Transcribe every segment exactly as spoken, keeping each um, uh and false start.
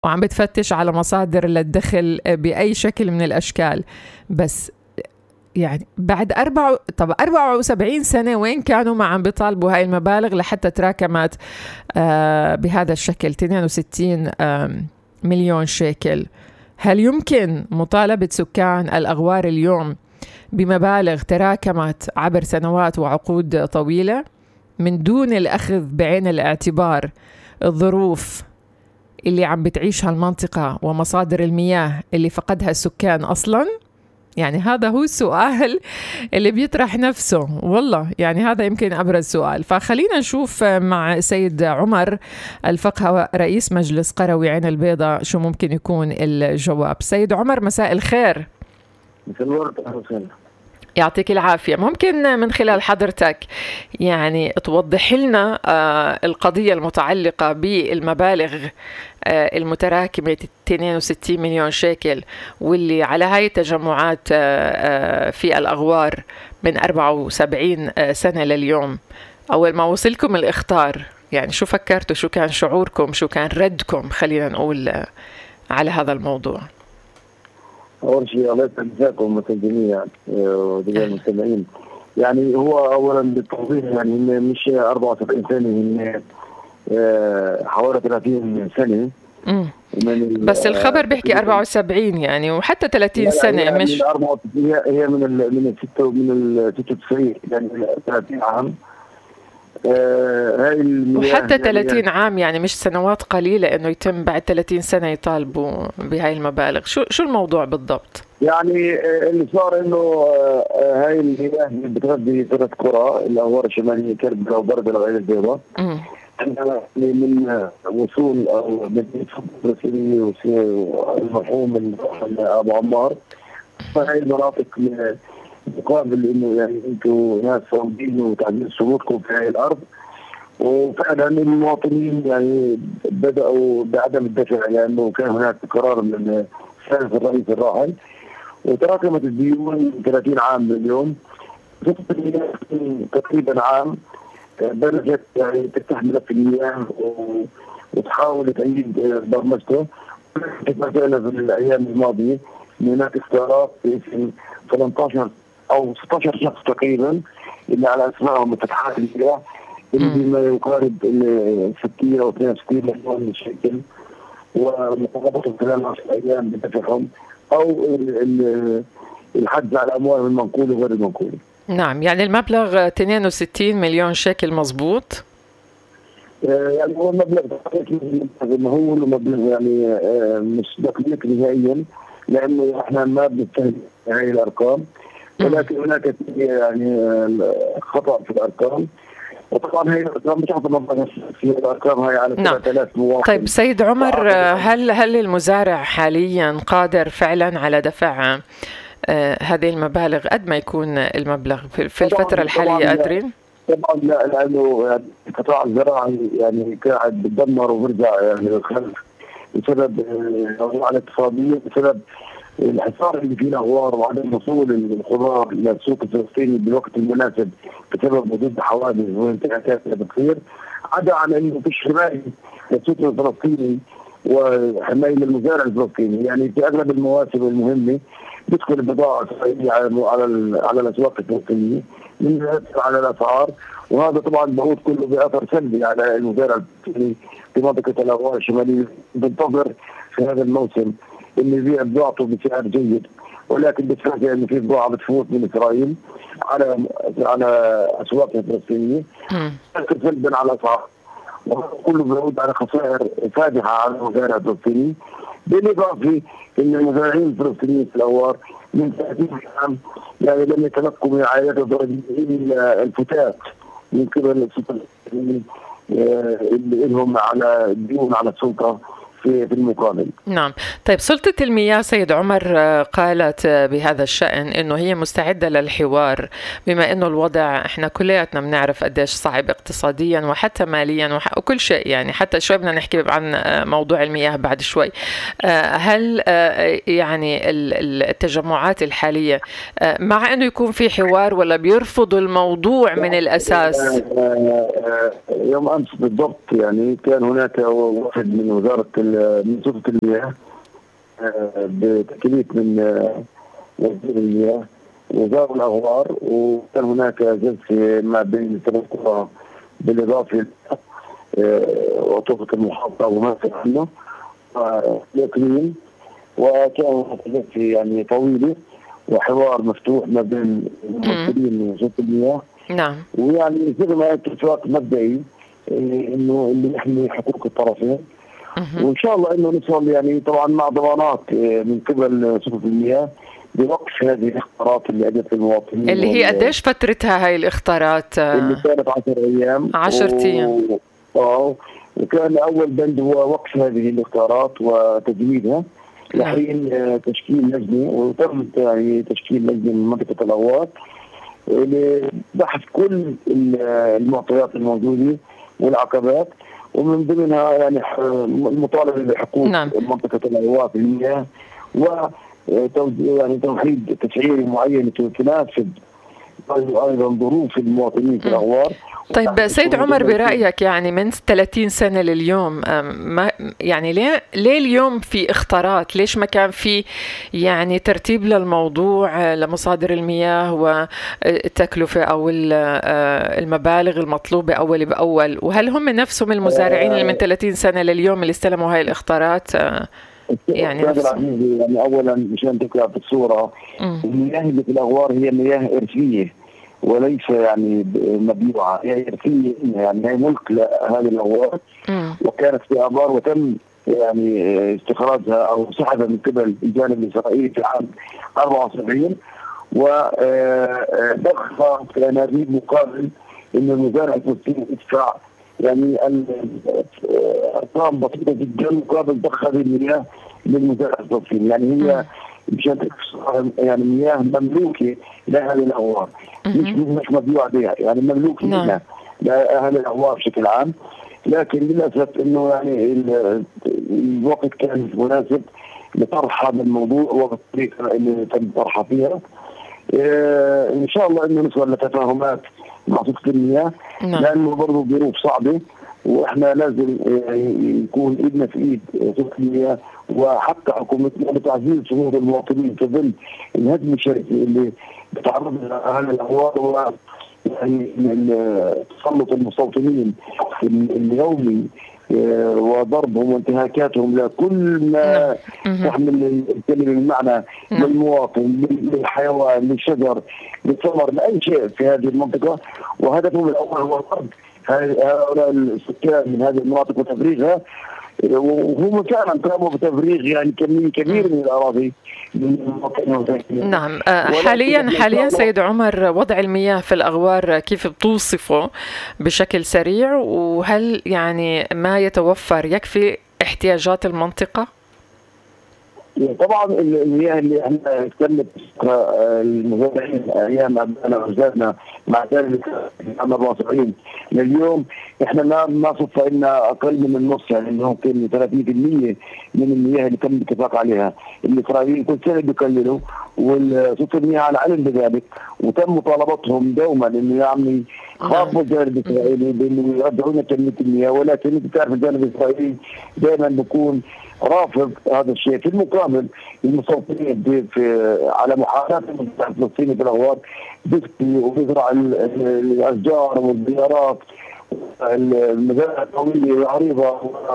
وعم بتفتش على مصادر للدخل بأي شكل من الأشكال. بس يعني بعد أربعة طب أربعة وسبعين سنة وين كانوا ما عم بيطالبوا هاي المبالغ لحتى تراكمت آه بهذا الشكل اثنين وستين آه مليون شيكل؟ هل يمكن مطالبة سكان الأغوار اليوم بمبالغ تراكمت عبر سنوات وعقود طويلة من دون الأخذ بعين الاعتبار الظروف اللي عم بتعيشها المنطقة ومصادر المياه اللي فقدها السكان أصلاً؟ يعني هذا هو السؤال اللي بيطرح نفسه والله. يعني هذا يمكن أبرز سؤال. فخلينا نشوف مع سيد عمر الفقهة رئيس مجلس قروي عين البيضاء شو ممكن يكون الجواب. سيد عمر مساء الخير. مساء الورد. يعطيك العافية. ممكن من خلال حضرتك يعني توضح لنا القضية المتعلقة بالمبالغ المتراكمة اثنين وستين مليون شيكل واللي على هاي التجمعات في الأغوار من أربعة وسبعين سنة لليوم؟ أول ما وصلكم الإخطار يعني شو فكرتوا، شو كان شعوركم، شو كان ردكم خلينا نقول على هذا الموضوع؟ أول شيء الله يسعدكم متابعين ودجال المستمعين. يعني هو أولا بالتوضيح يعني مش أربعة وسبعين سنة، من حوالي ثلاثين سنة. بس الخبر بيحكي أربعة وسبعين يعني وحتى ثلاثين سنة. يعني مش هي هي من ال من الستة من ال ستة وتسعين يعني ثلاثين عام. آه هاي وحتى ثلاثين يعني عام يعني مش سنوات قليلة إنه يتم بعد ثلاثين سنة يطالبوا بهاي المبالغ. شو شو الموضوع بالضبط؟ يعني اللي صار إنه هاي المياه بتغذي ثلاث قرى، الأغوار الشمالية كربلاء وبربلة وعين البيضاء. عندنا من وصول أو من فلسطيني المرحوم أبو عمار، فهاي المناطق مقابل انه يعني انتم ناس صامدين وتعديل سلوككم في هذه الارض. وفعلا المواطنين يعني بداوا بعدم الدفع لانه كان هناك قرار من سياده الرئيس الراحل، وتراكمت الديون ثلاثين عام اليوم تقريبا عام. بلغت يعني تفتح ملف المياه وتحاول تعيد برمجته. مثلا في الايام الماضيه هناك اختيارات في اسم ثمانية عشر او ستة عشر شخص تقريبا اللي على اسمائهم اتحاد المياه اللي بما يقارب ستين او اثنين وستين مليون شيكل، ومقابله خلال عشر ايام بدفعهم او الحجز على الاموال المنقوله وغير المنقوله. نعم، يعني المبلغ اثنين وستين مليون شيكل مظبوط؟ يعني هو مبلغ مهول ومبلغ يعني مش دقيق نهائيا، لانه احنا ما بنستهدف هذه الارقام، ولكن هناك يعني خطا في الارقام. وطبعا هي الارقام مش عارفه في الارقام هاي على ثلاثة آلاف مواطن. طيب سيد عمر، هل هل المزارع حاليا قادر فعلا على دفع آه هذه المبالغ قد ما يكون المبلغ في, في الفتره الحاليه قادرين؟ طبعا لا، لانه يعني القطاع الزراعي يعني قاعد بتدمر وبرجع يعني خلف بسبب الاوضاع الاقتصاديه، بسبب الحصار اللي فيه الاغوار وعدم وصول الخضار الى السوق الفلسطيني بالوقت المناسب بسبب وجود حوادث وانتهاكات بتصير، عدا عن انه فيش حمايه للسوق الفلسطيني وحمايه للمزارع الفلسطيني. يعني في اغلب المواسم المهمه بتدخل البضاعه الاسرائيليه على على على الاسواق الفلسطينيه من على الاسعار، وهذا طبعا بعود كله باثر سلبي على المزارع الفلسطيني في منطقه الاغوار الشماليه. بنتظر في هذا الموسم اللي يبيع بضاعته بسعر جيد، ولكن بتفاجئ انه في بضاعه بتفوت من اسرائيل على على اسواق الفلسطينيه تاثر سلبا على الاسعار، وكله بيعود على خسائر فادحه على المزارع الفلسطيني. بالاضافه ان المزارعين الفلسطينيين في الاغوار من ثلاثين عام يعني لم يتلقوا من عائلات الفتات من قبل السلطه اللي لهم على ديون على السلطه في في المقابل. نعم. طيب طيب سلطة المياه سيد عمر قالت بهذا الشأن إنه هي مستعدة للحوار، بما إنه الوضع إحنا كلياتنا بنعرف قديش صعب اقتصاديا وحتى ماليا وكل شيء، يعني حتى شوي بدنا نحكي عن موضوع المياه بعد شوي. هل يعني التجمعات الحالية مع إنه يكون في حوار ولا بيرفضوا الموضوع من الأساس؟ يوم أمس بالضبط يعني كان هناك واحد من وزارة من سلطة المياه بتكليف من وزير المياه وزارة الأغوار، وكان هناك جلسة ما بين ثلاث قرى بالإضافة وطوفة المحافظة وما في عنه الإقليم، وكان جلسة يعني طويلة وحوار مفتوح ما بين الممثلين وزارة المياه. نعم. ويعني زي ما اتفاق مبدئي إنه اللي يحمي حقوق الطرفين، وان شاء الله انه نوصل يعني طبعا مع ضمانات من قبل سلطه المياه بوقف هذه الاختارات اللي اجت للمواطنين، اللي هي قديش فترتها هاي الاختارات؟ اللي كانت عشر ايام. عشرة ايام. اه وكان اول بند هو وقف هذه الاختارات وتجميدها لحين تشكيل لجنه، وتم يعني تشكيل لجنه من منطقه الاغوار لبحث كل المعطيات الموجوده والعقبات، ومن ضمنها يعني المطالبه بحقوق نعم. منطقه الاغوار في المياه، و يعني توحيد تسعيري معين تناسب ايضا ظروف المواطنين في الاغوار. طيب سيد عمر، برأيك يعني من ثلاثين سنة لليوم ما يعني ليه ليه اليوم في اختارات؟ ليش ما كان في يعني ترتيب للموضوع لمصادر المياه والتكلفة أو المبالغ المطلوبة أول بأول؟ وهل هم نفسهم المزارعين اللي من ثلاثين سنة لليوم اللي استلموا هاي الاختارات؟ يعني يعني اولا مشان تقرا في الصوره، المياه اللي في الاغوار هي مياه ارثيه وليس يعني مبيوعه، هي ارثيه يعني هي ملك لهذه الاغوار، وكانت في ابار وتم يعني استخراجها او سحبها من قبل الجانب الاسرائيلي في عام أربعة وسبعين، وضخ في انابيب مقابل ان المزارع الفلسطيني يدفع يعني ارقام بسيطه جدا مقابل ضخ هذه المياه للمزارع الفلسطيني. يعني هي مشان يعني مياه مملوكه لاهل الاغوار، مش مش مبيوعه بها، يعني مملوكه لنا لاهل الاغوار بشكل عام. لكن للاسف انه يعني الوقت كان مناسب لطرح هذا الموضوع وبالطريقه اللي تم طرحها فيها. ان شاء الله انه نوصل لتفاهمات مع سلطه المياه، لانه برضه ظروف صعبه، واحنا لازم يكون ايدنا في ايد سلطه المياه وحتى حكومتنا لتعزيز شهود المواطنين في ظل الهدم الشرسي اللي بتعرض لها اهل الاغوار، و يعني تسلط المستوطنين اليومي وضربهم وانتهاكاتهم لكل ما تحمل الكلمه المعنى للمواطن، للحيوان، للشجر، للثمر، لاي شيء في هذه المنطقه. وهدفهم الاول هو طرد هؤلاء السكان من هذه المناطق وتفريغها، وهم فعلا قاموا بتفريغ يعني كميه كبيره من الاراضي. نعم. حاليا حاليا سيد عمر، وضع المياه في الاغوار كيف بتوصفه بشكل سريع؟ وهل يعني ما يتوفر يكفي احتياجات المنطقه؟ طبعا المياه اللي احنا كانت المزارعين ايام ابنائنا واجدادنا مع ذلك عام أربعة وسبعين لليوم احنا ما ما صفى لنا اقل من النص، يعني ممكن ثلاثين بالمئة من المياه اللي تم الاتفاق عليها. الاسرائيليين كل سنه بيقللوا والسلطه المياه على علم بذلك، وتم مطالبتهم دوما انه يعني خافوا الجانب الاسرائيلي بانه يرجعوا لنا كميه المياه، ولكن انت بتعرف الجانب الاسرائيلي دائما بيكون رافض هذا الشيء. في المقابل المستوطنين في على محاولات المجتمع الفلسطيني في الاغوار بيسقي وبيزرع الاشجار والبيارات، المزارع الطويله العريضه.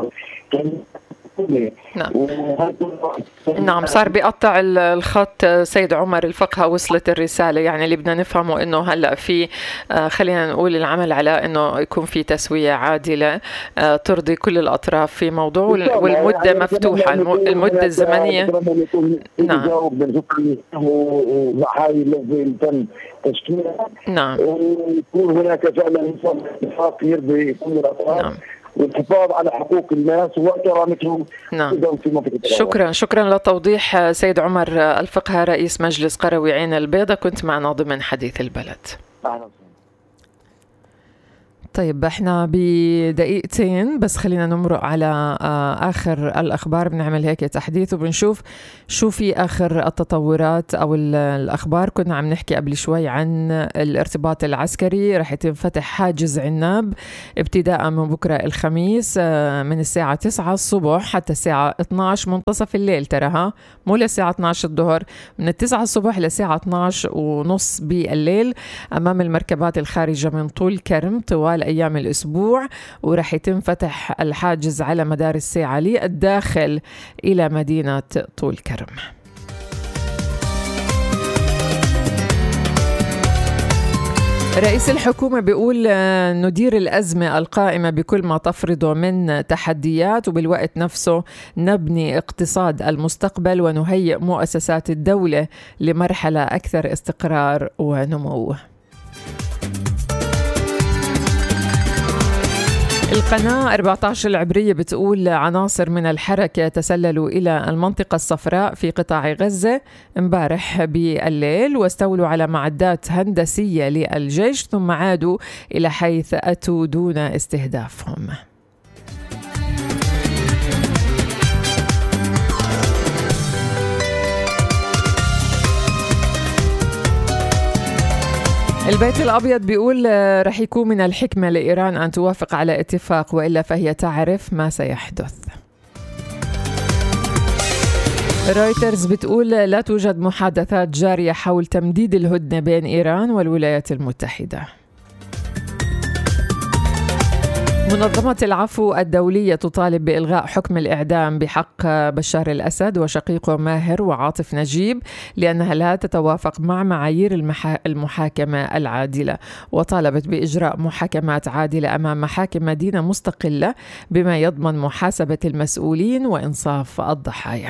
نعم. نعم، صار بيقطع الخط سيد عمر. الفقهة وصلت الرسالة، يعني اللي بدنا نفهمه انه هلا في خلينا نقول العمل على انه يكون في تسوية عادلة ترضي كل الاطراف في موضوع، والمدة مفتوحة، المدة الزمنية. نعم. تشكيلها. نعم. ويكون هناك فعلا اتفاق يرضي كل الاطراف. نعم. والحفاظ على حقوق الناس وكرامتهم. نعم. شكرا شكرا لتوضيح سيد عمر الفقه رئيس مجلس قروي عين البيضاء، كنت معنا ضمن حديث البلد. أهلا. طيب احنا بدقيقتين بس خلينا نمرق على آخر الأخبار، بنعمل هيك تحديث وبنشوف شو في آخر التطورات أو الأخبار. كنا عم نحكي قبل شوي عن الارتباط العسكري، رح ينفتح حاجز عناب ابتداء من بكرة الخميس من الساعة تسعة الصبح حتى الساعة اثنعش منتصف الليل، تراها مو للساعة اثنعش الظهر، من التسعة الصبح للساعة اثنعش ونص بالليل أمام المركبات الخارجة من طول كرم طوال أيام الأسبوع. ورح يتم فتح الحاجز على مدار الساعة للداخل إلى مدينة طول كرم. رئيس الحكومة بيقول ندير الأزمة القائمة بكل ما تفرضه من تحديات، وبالوقت نفسه نبني اقتصاد المستقبل ونهيئ مؤسسات الدولة لمرحلة أكثر استقرار ونمو. القناة أربعة عشر العبرية بتقول عناصر من الحركة تسللوا إلى المنطقة الصفراء في قطاع غزة امبارح بالليل واستولوا على معدات هندسية للجيش ثم عادوا إلى حيث أتوا دون استهدافهم. البيت الأبيض بيقول رح يكون من الحكمة لإيران أن توافق على اتفاق وإلا فهي تعرف ما سيحدث. رويترز بتقول لا توجد محادثات جارية حول تمديد الهدنة بين إيران والولايات المتحدة. منظمة العفو الدولية تطالب بإلغاء حكم الإعدام بحق بشار الأسد وشقيقه ماهر وعاطف نجيب لأنها لا تتوافق مع معايير المحاكمة العادلة، وطالبت بإجراء محاكمات عادلة أمام محاكم مدينة مستقلة بما يضمن محاسبة المسؤولين وإنصاف الضحايا.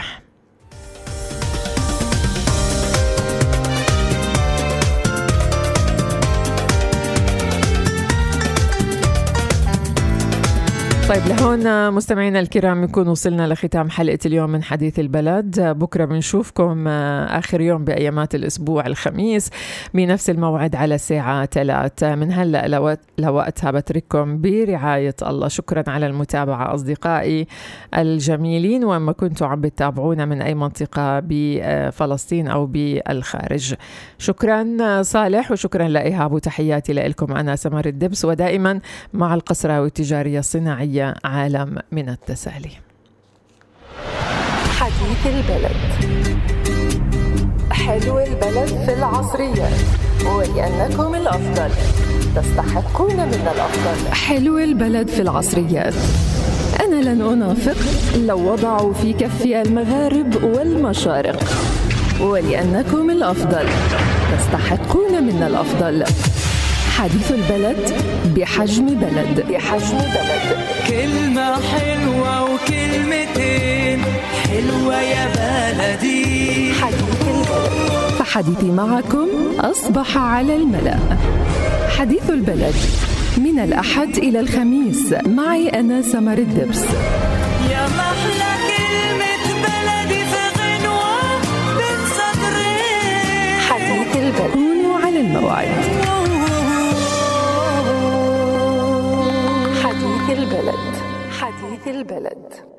طيب لهون مستمعينا الكرام نكون وصلنا لختام حلقة اليوم من حديث البلد. بكرة بنشوفكم آخر يوم بأيامات الأسبوع الخميس بنفس الموعد على الساعة ثلاثة. من هلأ لوقتها بترككم برعاية الله. شكرا على المتابعة أصدقائي الجميلين، وما كنتوا عم بتتابعونا من أي منطقة بفلسطين أو بالخارج. شكرا صالح وشكرا لإيهاب وتحياتي لكم. أنا سمر الدبس ودائما مع القصراوي التجارية الصناعية عالم من التسالي. حديث البلد. حلو البلد في العصريات ولأنكم الأفضل تستحقون من الأفضل. حلو البلد في العصريات. أنا لن أنافق لو وضعوا في كفي المغارب والمشارق، ولأنكم الأفضل تستحقون من الأفضل. حديث البلد بحجم بلد بحجم بلد. كلمة حلوة وكلمتين حلوة يا بلدي. حديث البلد. فحديثي معكم أصبح على الملأ. حديث البلد من الأحد إلى الخميس معي أنا سمر الدبس. يا محلى كلمة بلدي في غنوة بين سطرين. حديث البلد. كونوا على الموعد. حديث البلد. حديث البلد.